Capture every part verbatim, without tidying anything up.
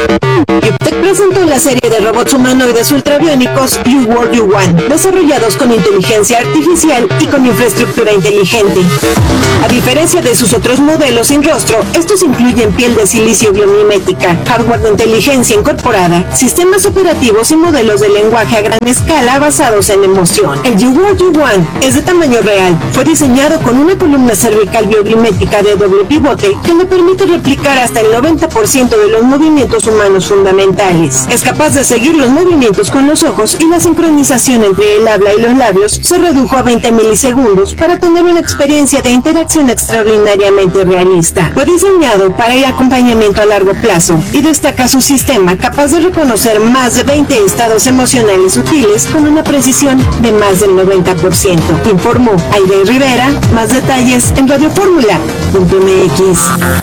Tech presentó la serie de robots humanoides ultrabiónicos You World You Want, desarrollados con inteligencia artificial y con infraestructura inteligente. A diferencia de sus otros modelos sin rostro, estos incluyen piel de silicio biomimética, hardware de inteligencia incorporada, sistemas operativos y modelos de lenguaje a gran escala basados en emoción. El You World You Want es de tamaño real. Fue diseñado con una columna cervical biomimética de doble pivote que le permite replicar hasta el noventa por ciento de los movimientos humanos fundamentales. Es capaz de seguir los movimientos con los ojos y la sincronización entre el habla y los labios se redujo a veinte milisegundos para tener una experiencia de interacción extraordinariamente realista. Fue diseñado para el acompañamiento a largo plazo y destaca su sistema capaz de reconocer más de veinte estados emocionales sutiles con una precisión de más del noventa por ciento. Informó Aide Rivera. Más detalles en radioformula punto m x.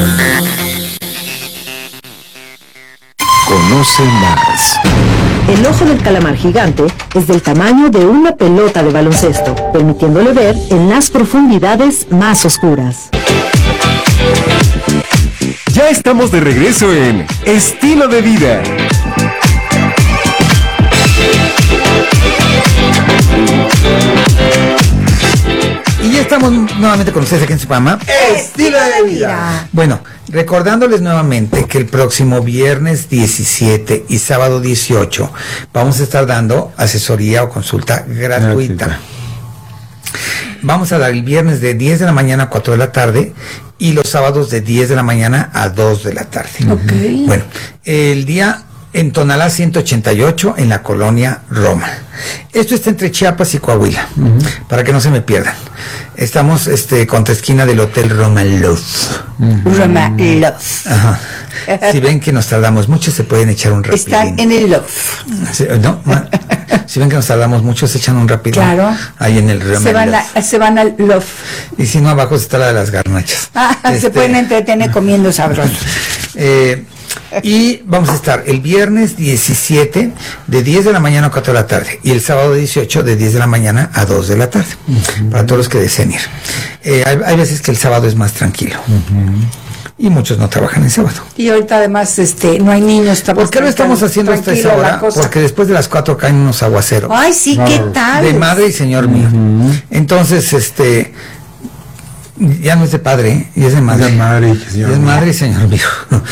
Conoce más. El ojo del calamar gigante es del tamaño de una pelota de baloncesto, permitiéndole ver en las profundidades más oscuras. Ya estamos de regreso en Estilo de Vida. Y ya estamos nuevamente con ustedes aquí en su programa Estilo de Vida. Bueno, recordándoles nuevamente que el próximo viernes diecisiete y sábado dieciocho vamos a estar dando asesoría o consulta gratuita. Gratuita. Vamos a dar el viernes de diez de la mañana a cuatro de la tarde y los sábados de diez de la mañana a dos de la tarde. Okay. Bueno, el día en Tonalá ciento ochenta y ocho, en la colonia Roma. Esto está entre Chiapas y Coahuila, uh-huh. para que no se me pierdan. Estamos este, contra esquina del Hotel Roma Love. Uh-huh. Roma Love. Ajá. Si ven que nos tardamos mucho, se pueden echar un rapidín. Están en el Love. Sí, ¿no? Si ven que nos tardamos mucho, se echan un rapidín. Claro. Ahí en el Roma se van, Love. a, se van al Love. Y si no, abajo está la de las garnachas. Ah, este, se pueden entretener comiendo sabroso. Eh... Y vamos a estar el viernes diecisiete de diez de la mañana a cuatro de la tarde y el sábado dieciocho de diez de la mañana a dos de la tarde, uh-huh. para todos los que deseen ir. Eh, hay, hay veces que el sábado es más tranquilo. Uh-huh. Y muchos no trabajan el sábado. Y ahorita además este no hay niños. ¿Por qué lo estamos haciendo hasta esa hora? Porque después de las cuatro caen unos aguaceros. Ay, sí, ¿qué tal? De madre y señor mío. Uh-huh. Entonces, este... ya no es de padre, y es de madre. Es de madre y señor. Es madre y señor mío.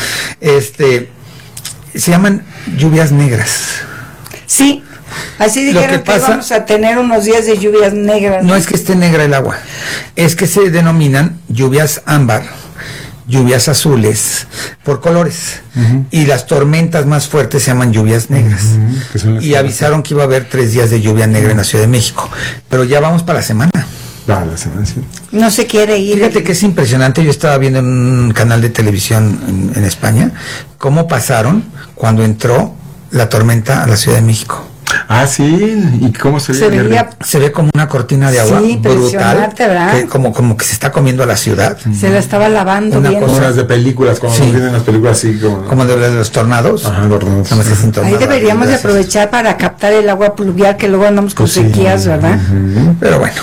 Este, se llaman lluvias negras. Sí, así dijeron que, pasa, que vamos a tener unos días de lluvias negras. No es que esté negra el agua, es que se denominan lluvias ámbar, lluvias azules, por colores. Uh-huh. Y las tormentas más fuertes se llaman lluvias negras. Uh-huh. Y avisaron que iba a haber tres días de lluvia negra uh-huh. en la Ciudad de México. Pero ya vamos para la semana. Ah, la semana, sí. No se quiere ir. Fíjate que es impresionante. Yo estaba viendo en un canal de televisión en, en España cómo pasaron cuando entró la tormenta a la Ciudad de México. Ah, sí. ¿Y cómo se, se veía? Se ve como una cortina de agua sí, brutal, ¿verdad? Que como, como que se está comiendo a la ciudad. Se la estaba lavando una bien. Como las de películas, como sí. vienen las películas así. Como, como de, de los tornados. Ajá, los tornados. Ahí deberíamos de aprovechar para captar el agua pluvial, que luego andamos con pues sequías, sí. ¿verdad? Uh-huh. Pero bueno,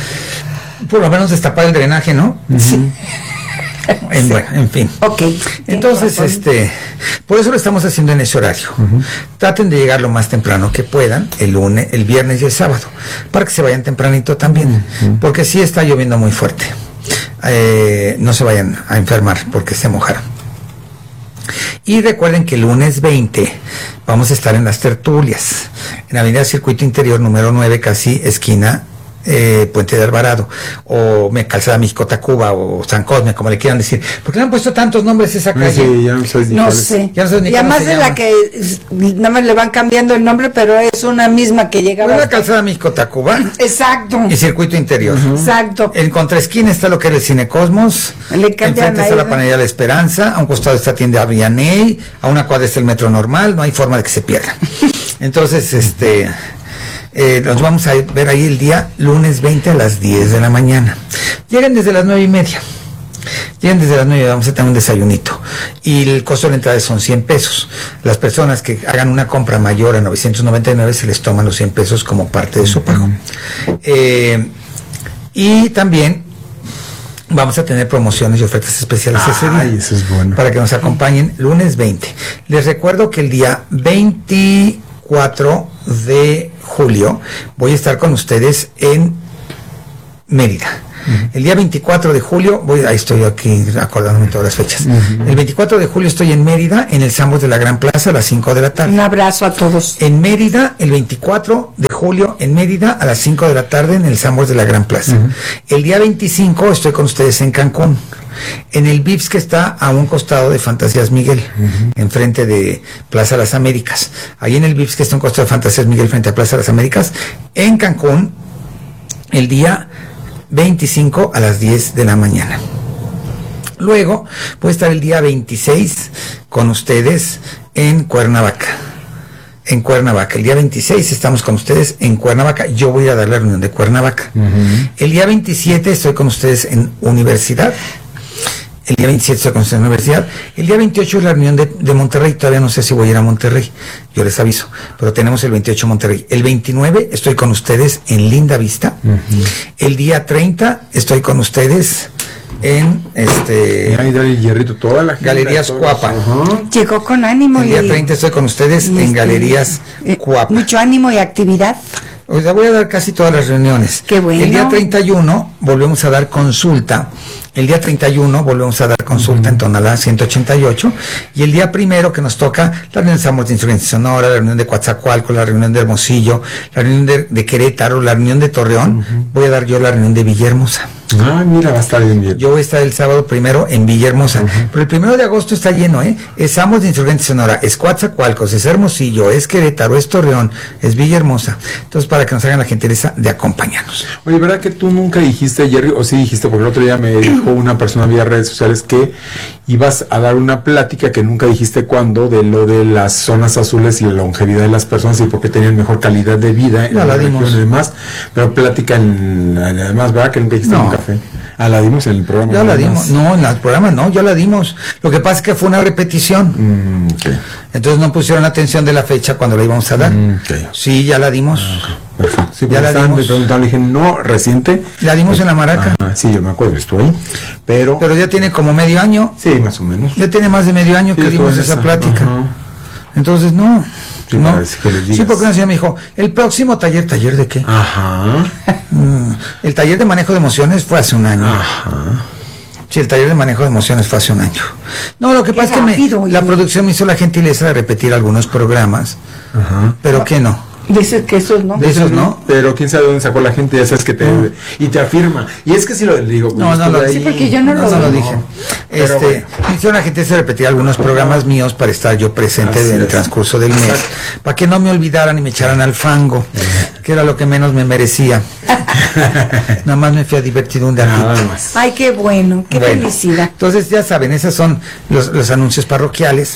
por lo menos destapar el drenaje, ¿no? Sí. En, bueno, en fin. Ok. Entonces, este, por eso lo estamos haciendo en ese horario. Uh-huh. Traten de llegar lo más temprano que puedan, el lunes, el viernes y el sábado, para que se vayan tempranito también, uh-huh. porque sí está lloviendo muy fuerte. Eh, no se vayan a enfermar porque se mojaron. Y recuerden que el lunes veinte vamos a estar en las tertulias, en Avenida Circuito Interior número nueve, casi esquina Eh, Puente de Alvarado, o me Calzada México Tacuba, o San Cosme, como le quieran decir. ¿Por qué le han puesto tantos nombres a esa calle? Sí, ya no sé. No sé. Ya no sé ni y además de la que nada más le van cambiando el nombre, pero es una misma que llegaba. Una Calzada México Tacuba. Exacto. Y Circuito Interior. Uh-huh. Exacto. En contraesquina está lo que era el Cine Cosmos. Le cambian enfrente ahí, está la ¿no? Panadería La Esperanza. A un costado está Tienda Vianey. A una cuadra está el Metro Normal. No hay forma de que se pierda. Entonces, este... Eh, nos vamos a ver ahí el día lunes veinte a las diez de la mañana. Lleguen desde las nueve y media. Lleguen desde las nueve, vamos a tener un desayunito. Y el costo de la entrada son cien pesos. Las personas que hagan una compra mayor a novecientos noventa y nueve se les toman los cien pesos como parte de su pago. Eh, y también vamos a tener promociones y ofertas especiales ese día. Ay, eso es bueno. Para que nos acompañen lunes veinte. Les recuerdo que el día veinticuatro de julio voy a estar con ustedes en Mérida. Uh-huh. El día veinticuatro de julio, voy, ahí estoy aquí acordándome todas las fechas. Uh-huh. El veinticuatro de julio estoy en Mérida, en el Sambos de la Gran Plaza, a las cinco de la tarde. Un abrazo a todos. En Mérida, el veinticuatro de julio, en Mérida, a las cinco de la tarde, en el Sambos de la Gran Plaza. Uh-huh. El día veinticinco estoy con ustedes en Cancún, en el Vips que está a un costado de Fantasías Miguel, uh-huh. enfrente de Plaza Las Américas. Ahí en el Vips que está a un costado de Fantasías Miguel, frente a Plaza Las Américas, en Cancún, el día veinticinco a las diez de la mañana. Luego voy a estar el día veintiséis con ustedes en Cuernavaca. En Cuernavaca. El día veintiséis estamos con ustedes en Cuernavaca. Yo voy a ir a dar la reunión de Cuernavaca. Uh-huh. El día veintisiete estoy con ustedes en Universidad. El día veintisiete estoy con ustedes en Universidad. El día veintiocho es la reunión de, de Monterrey. Todavía no sé si voy a ir a Monterrey. Yo les aviso. Pero tenemos el veintiocho en Monterrey. El veintinueve estoy con ustedes en Linda Vista. Uh-huh. El día treinta estoy con ustedes en este Ay, dale, Hierrito, toda la gente, Galerías Cuapa. Uh-huh. Llegó con ánimo. El día y, treinta estoy con ustedes en este, Galerías eh, Cuapa. Mucho ánimo y actividad. O sea, voy a dar casi todas las reuniones. Qué bueno. El día treinta y uno volvemos a dar consulta. El día treinta y uno volvemos a dar consulta uh-huh. en Tonalá ciento ochenta y ocho. Y el día primero que nos toca la reunión de Sambos de Insurgencia Sonora, la reunión de Coatzacoalcos, la reunión de Hermosillo, la reunión de, de Querétaro, la reunión de Torreón, uh-huh. voy a dar yo la reunión de Villahermosa. Ah, mira, va a estar bien, bien. Yo voy a estar el sábado primero en Villahermosa. Uh-huh. Pero el primero de agosto está lleno, ¿eh? Es Sambos de Insurgencia Sonora, es Coatzacoalcos, es Hermosillo, es Querétaro, es Torreón, es Villahermosa. Entonces, para que nos hagan la gentileza de acompañarnos. Oye, ¿verdad que tú nunca dijiste, Jerry, o sí dijiste, porque el otro día me dijo una persona vía redes sociales que ibas a dar una plática que nunca dijiste cuándo, de lo de las zonas azules y la longevidad de las personas y por qué tenían mejor calidad de vida en ya la la región y demás, pero plática en, además, ¿verdad? Que nunca dijiste no. en un café. Ah, la dimos en el programa. Ya la dimos, no, en el programa no, ya la dimos. Lo que pasa es que fue una repetición. Mm, okay. Entonces no pusieron atención de la fecha cuando la íbamos a dar. Mm, okay. Sí, ya la dimos. Okay. Perfecto. Sí, ya la dimos. Me preguntaban, le dije, no, reciente. La dimos pues, en la Maraca. Ah, sí, yo me acuerdo, estuve ahí. Pero, pero ya tiene como medio año. Sí, más o menos. Ya tiene más de medio año sí, que dimos esa, esa plática. Uh-huh. Entonces, no. Sí, no. sí, porque una señora me dijo, el próximo taller, ¿taller de qué? Ajá. Mm, el taller de manejo de emociones fue hace un año. Ajá. Sí, el taller de manejo de emociones fue hace un año. No, lo que pasa es que me, la producción me hizo la gentileza de repetir algunos programas, Ajá. pero no. que no. Dice que esos no. De esos no. Pero quién sabe dónde sacó la gente, ya sabes que te... No. Y te afirma. Y es que si lo digo... Pues no, no lo sí, porque yo no, no, lo, no lo dije. Este, bueno. Me hicieron la gente de repetir algunos programas míos para estar yo presente en el transcurso del mes. Para que no me olvidaran y me echaran al fango, que era lo que menos me merecía. Nada más me fui a divertir un ratito. Nada más. Ay, qué bueno, qué bueno, felicidad. Entonces, ya saben, esos son los, los anuncios parroquiales.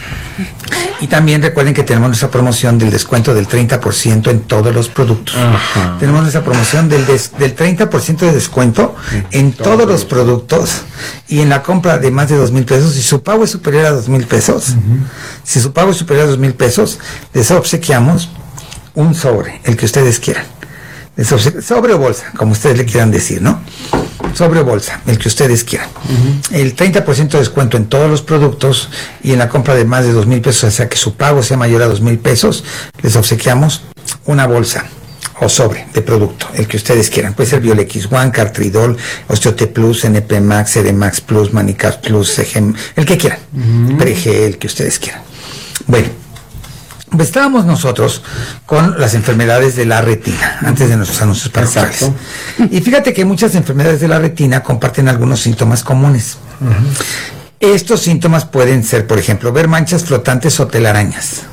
Y también recuerden que tenemos nuestra promoción del descuento del treinta por ciento en todos los productos. Ajá. Tenemos nuestra promoción del, des, del treinta por ciento de descuento en, en todos los productos y en la compra de más de dos mil pesos. Si su pago es superior a dos mil pesos, uh-huh. si su pago es superior a dos mil pesos, les obsequiamos un sobre, el que ustedes quieran. Sobre o bolsa, como ustedes le quieran decir, ¿no? Sobre o bolsa, el que ustedes quieran. Uh-huh. El treinta por ciento de descuento en todos los productos y en la compra de más de dos mil pesos, o sea que su pago sea mayor a dos mil pesos, les obsequiamos una bolsa o sobre de producto, el que ustedes quieran. Puede ser Biolex One, Cartridol, Osteote Plus, N P Max, Ceremax Plus, Manicap Plus, C G, el que quieran. Uh-huh. Prege, el que ustedes quieran. Bueno. Estábamos nosotros con las enfermedades de la retina, antes de nuestros anuncios parroquiales. Y fíjate que muchas enfermedades de la retina comparten algunos síntomas comunes. Uh-huh. Estos síntomas pueden ser, por ejemplo, ver manchas flotantes o telarañas.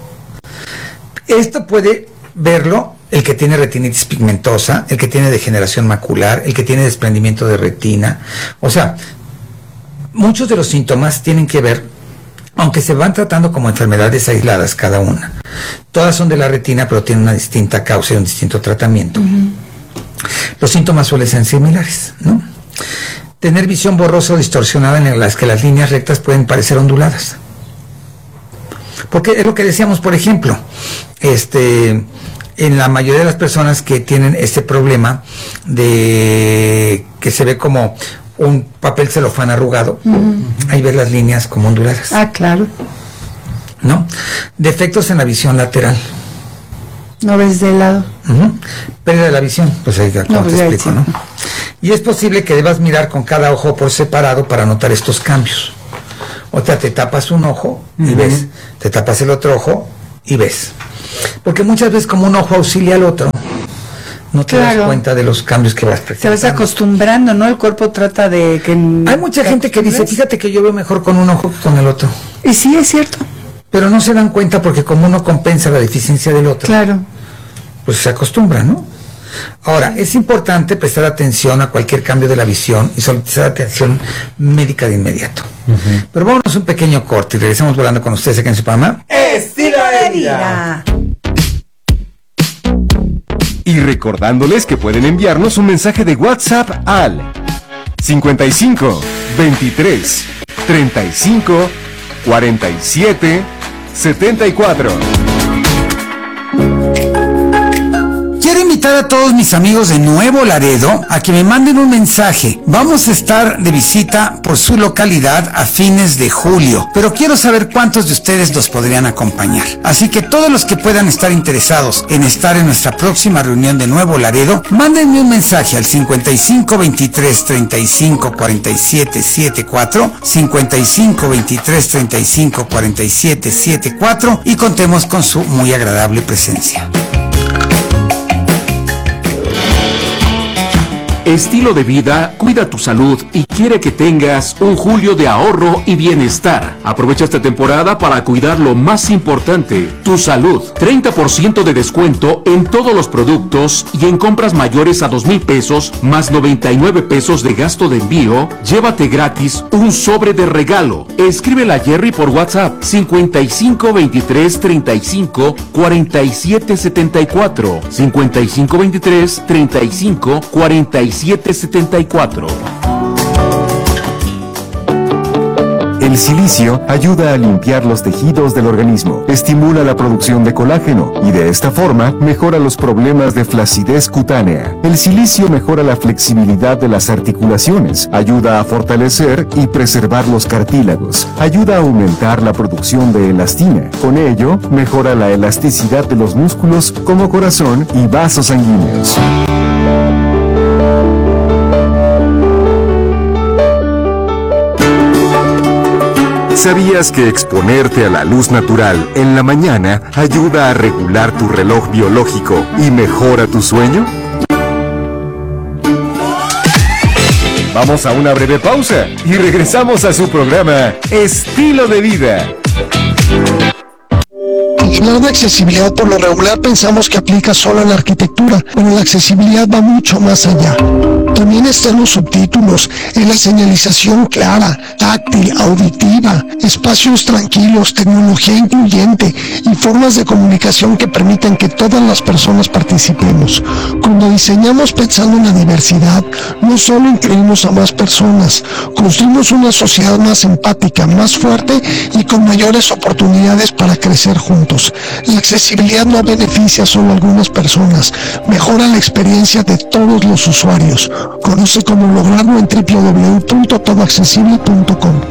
Esto puede verlo el que tiene retinitis pigmentosa, el que tiene degeneración macular, el que tiene desprendimiento de retina. O sea, muchos de los síntomas tienen que ver, aunque se van tratando como enfermedades aisladas cada una. Todas son de la retina, pero tienen una distinta causa y un distinto tratamiento. Uh-huh. Los síntomas suelen ser similares, ¿no? Tener visión borrosa o distorsionada en las que las líneas rectas pueden parecer onduladas. Porque es lo que decíamos, por ejemplo, este, en la mayoría de las personas que tienen este problema de que se ve como un papel celofán arrugado, uh-huh. ahí ves las líneas como onduladas. Ah, claro. ¿No? Defectos en la visión lateral. No ves de lado. Uh-huh. Pérdida de la visión, pues ahí no, te pues explico, sí. ¿no? Y es posible que debas mirar con cada ojo por separado para notar estos cambios. O sea, te tapas un ojo y uh-huh. ves, te tapas el otro ojo y ves. Porque muchas veces como un ojo auxilia al otro, no te claro. das cuenta de los cambios que vas presentando. Te vas acostumbrando, ¿no? El cuerpo trata de que... Hay mucha gente que dice, fíjate que yo veo mejor con un ojo que con el otro. Y sí, es cierto. Pero no se dan cuenta porque como uno compensa la deficiencia del otro, claro, pues se acostumbra, ¿no? Ahora, es importante prestar atención a cualquier cambio de la visión y solicitar atención médica de inmediato. Uh-huh. Pero vámonos un pequeño corte y regresamos volando con ustedes aquí en su programa Estilo de Vida. Y recordándoles que pueden enviarnos un mensaje de WhatsApp al cincuenta y cinco, veintitrés, treinta y cinco, cuarenta y siete, setenta y cuatro. Quiero invitar a todos mis amigos de Nuevo Laredo a que me manden un mensaje. Vamos a estar de visita por su localidad a fines de julio, pero quiero saber cuántos de ustedes los podrían acompañar. Así que todos los que puedan estar interesados en estar en nuestra próxima reunión de Nuevo Laredo, mándenme un mensaje al cincuenta y cinco, veintitrés, treinta y cinco, cuarenta y siete, setenta y cuatro, cincuenta y cinco, veintitrés, treinta y cinco, cuarenta y siete, setenta y cuatro y contemos con su muy agradable presencia. Estilo de Vida cuida tu salud y quiere que tengas un julio de ahorro y bienestar. Aprovecha esta temporada para cuidar lo más importante, tu salud. treinta por ciento de descuento en todos los productos y en compras mayores a dos mil pesos más noventa y nueve pesos de gasto de envío. Llévate gratis un sobre de regalo. Escríbela a Jerry por WhatsApp cincuenta y cinco, veintitrés, treinta y cinco, cuarenta y siete, setenta y cuatro. cincuenta y cinco, veintitrés, treinta y cinco, cuarenta y siete, setenta y cuatro. El silicio ayuda a limpiar los tejidos del organismo, estimula la producción de colágeno y de esta forma mejora los problemas de flacidez cutánea. El silicio mejora la flexibilidad de las articulaciones, ayuda a fortalecer y preservar los cartílagos, ayuda a aumentar la producción de elastina. Con ello, mejora la elasticidad de los músculos como corazón y vasos sanguíneos. ¿Sabías que exponerte a la luz natural en la mañana ayuda a regular tu reloj biológico y mejora tu sueño? Vamos a una breve pausa y regresamos a su programa Estilo de Vida. Hablar de accesibilidad por lo regular pensamos que aplica solo en la arquitectura, pero la accesibilidad va mucho más allá. También están los subtítulos, en la señalización clara, táctil, auditiva, espacios tranquilos, tecnología incluyente y formas de comunicación que permiten que todas las personas participemos. Cuando diseñamos pensando en la diversidad, no solo incluimos a más personas, construimos una sociedad más empática, más fuerte y con mayores oportunidades para crecer juntos. La accesibilidad no beneficia solo a algunas personas, mejora la experiencia de todos los usuarios. Conoce cómo lograrlo en doble u doble u doble u punto todo accesible punto com.